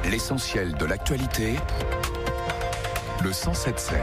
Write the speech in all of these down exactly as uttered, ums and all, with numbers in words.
L'essentiel de l'actualité, le cent sept sept.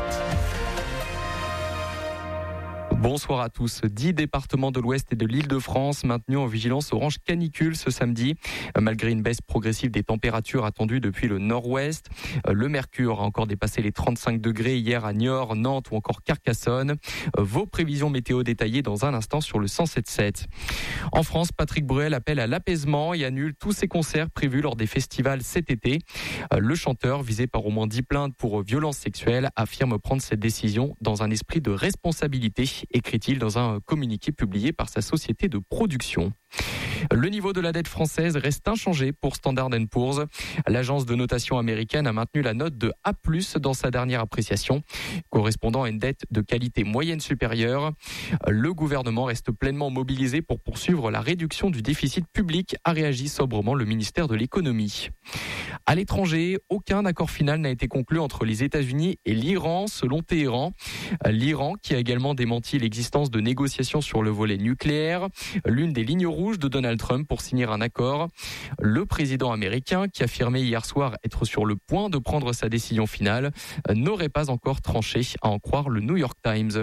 Bonsoir à tous. Dix départements de l'Ouest et de l'Île-de-France maintenus en vigilance orange canicule ce samedi. Malgré une baisse progressive des températures attendues depuis le nord-ouest, le mercure a encore dépassé les trente-cinq degrés hier à Niort, Nantes ou encore Carcassonne. Vos prévisions météo détaillées dans un instant sur le cent sept sept. En France, Patrick Bruel appelle à l'apaisement et annule tous ses concerts prévus lors des festivals cet été. Le chanteur, visé par au moins dix plaintes pour violences sexuelles, affirme prendre cette décision dans un esprit de responsabilité, écrit-il dans un communiqué publié par sa société de production. Le niveau de la dette française reste inchangé pour Standard and Poor's. L'agence de notation américaine a maintenu la note de A plus, dans sa dernière appréciation, correspondant à une dette de qualité moyenne supérieure. Le gouvernement reste pleinement mobilisé pour poursuivre la réduction du déficit public, a réagi sobrement le ministère de l'économie. À l'étranger, aucun accord final n'a été conclu entre les États-Unis et l'Iran, selon Téhéran. L'Iran, qui a également démenti l'existence de négociations sur le volet nucléaire, l'une des lignes rouges de Donald Trump pour signer un accord. Le président américain, qui affirmait hier soir être sur le point de prendre sa décision finale, n'aurait pas encore tranché, à en croire le New York Times.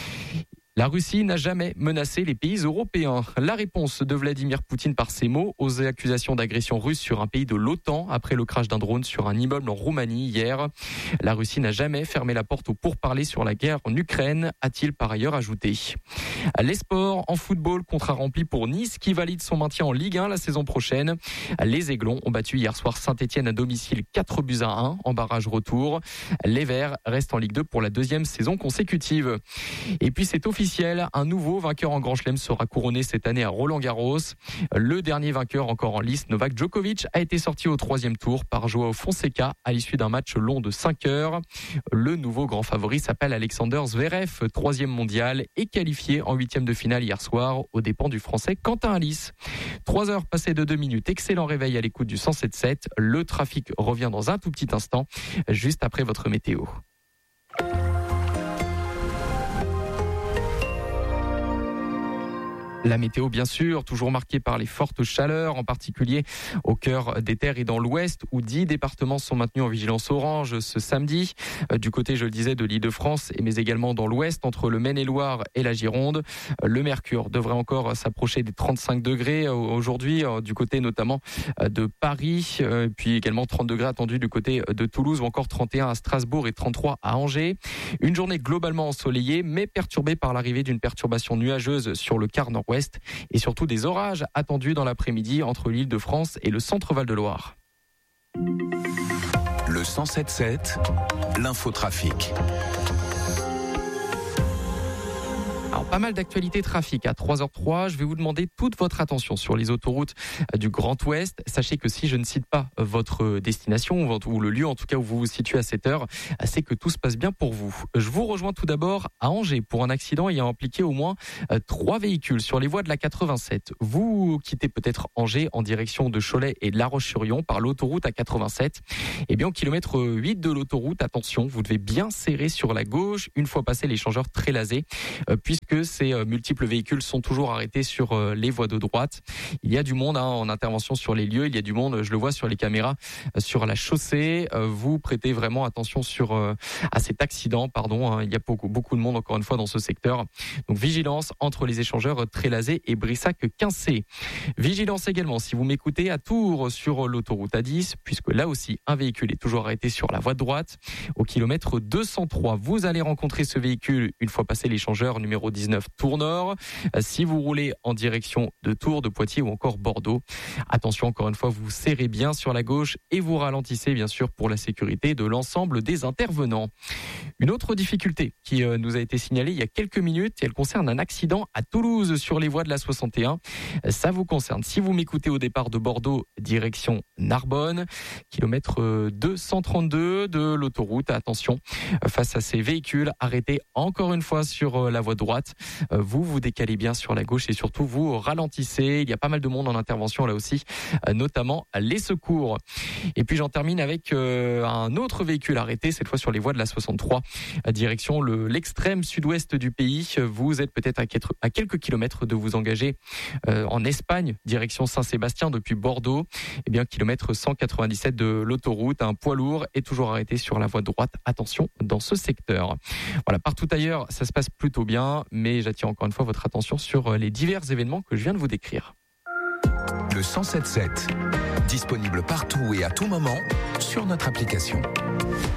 La Russie n'a jamais menacé les pays européens. La réponse de Vladimir Poutine par ces mots aux accusations d'agression russe sur un pays de l'OTAN après le crash d'un drone sur un immeuble en Roumanie hier. La Russie n'a jamais fermé la porte aux pourparlers sur la guerre en Ukraine, a-t-il par ailleurs ajouté. Les sports, en football, contrat rempli pour Nice qui valide son maintien en Ligue un la saison prochaine. Les Aiglons ont battu hier soir Saint-Etienne à domicile quatre buts à un en barrage retour. Les Verts restent en Ligue deux pour la deuxième saison consécutive. Et puis c'est officiel. Un nouveau vainqueur en Grand Chelem sera couronné cette année à Roland-Garros. Le dernier vainqueur encore en lice, Novak Djokovic, a été sorti au troisième tour par Joao Fonseca à l'issue d'un match long de cinq heures. Le nouveau grand favori s'appelle Alexander Zverev, troisième mondial et qualifié en huitième de finale hier soir aux dépens du Français Quentin Alice. Trois heures passées de deux minutes. Excellent réveil à l'écoute du cent sept sept. Le trafic revient dans un tout petit instant, juste après votre météo. La météo, bien sûr, toujours marquée par les fortes chaleurs, en particulier au cœur des terres et dans l'ouest, où dix départements sont maintenus en vigilance orange ce samedi. Du côté, je le disais, de l'Île-de-France, mais également dans l'ouest, entre le Maine-et-Loire et la Gironde. Le mercure devrait encore s'approcher des trente-cinq degrés aujourd'hui, du côté notamment de Paris, puis également trente degrés attendus du côté de Toulouse, ou encore trente et un à Strasbourg et trente-trois à Angers. Une journée globalement ensoleillée, mais perturbée par l'arrivée d'une perturbation nuageuse sur le quart nord-ouest. Et surtout des orages attendus dans l'après-midi entre l'Île-de-France et le centre-Val de Loire. Le cent sept sept, l'infotrafic. Alors, pas mal d'actualités trafic à trois heures trois. Je vais vous demander toute votre attention sur les autoroutes du Grand Ouest. Sachez que si je ne cite pas votre destination ou le lieu en tout cas où vous vous situez à cette heure, c'est que tout se passe bien pour vous. Je vous rejoins tout d'abord à Angers pour un accident ayant impliqué au moins trois véhicules sur les voies de la quatre-vingt-sept. Vous quittez peut-être Angers en direction de Cholet et de La Roche-sur-Yon par l'autoroute A quatre-vingt-sept. Et bien au kilomètre huit de l'autoroute, attention, vous devez bien serrer sur la gauche une fois passé l'échangeur Trélazé, puisque que ces multiples véhicules sont toujours arrêtés sur les voies de droite. Il y a du monde hein, en intervention sur les lieux, il y a du monde, je le vois sur les caméras, sur la chaussée. Vous prêtez vraiment attention sur à cet accident, pardon. Hein, il y a beaucoup, beaucoup de monde encore une fois dans ce secteur. Donc vigilance entre les échangeurs Trélazé et Brissac-Quincé. Vigilance également si vous m'écoutez à Tours sur l'autoroute A dix, puisque là aussi un véhicule est toujours arrêté sur la voie de droite. Au kilomètre deux cent trois, vous allez rencontrer ce véhicule une fois passé l'échangeur numéro dix-neuf Tours Nord. Si vous roulez en direction de Tours, de Poitiers ou encore Bordeaux, attention encore une fois, vous serrez bien sur la gauche et vous ralentissez bien sûr pour la sécurité de l'ensemble des intervenants. Une autre difficulté qui nous a été signalée il y a quelques minutes, elle concerne un accident à Toulouse sur les voies de la soixante et un. Ça vous concerne. Si vous m'écoutez au départ de Bordeaux, direction Narbonne, kilomètre deux cent trente-deux de l'autoroute, attention face à ces véhicules arrêtés encore une fois sur la voie droite. Vous vous décalez bien sur la gauche et surtout vous ralentissez. Il y a pas mal de monde en intervention là aussi, notamment les secours. Et puis j'en termine avec euh, un autre véhicule arrêté, cette fois sur les voies de la soixante-trois, à direction le, l'extrême sud-ouest du pays. Vous êtes peut-être à, à quelques kilomètres de vous engager euh, en Espagne, direction Saint-Sébastien depuis Bordeaux. Eh bien, kilomètre cent quatre-vingt-dix-sept de l'autoroute, un poids lourd est toujours arrêté sur la voie de droite. Attention dans ce secteur. Voilà, partout ailleurs, ça se passe plutôt bien, mais j'attire encore une fois votre attention sur les divers événements que je viens de vous décrire. Le cent sept sept, disponible partout et à tout moment sur notre application.